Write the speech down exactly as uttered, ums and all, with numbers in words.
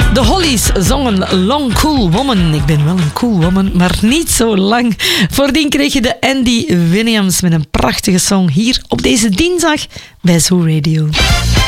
De Hollies zongen Long Cool Woman. Ik ben wel een cool woman, maar niet zo lang. Voordien kreeg je de Andy Williams met een prachtige song hier op deze dinsdag bij Zoo Radio.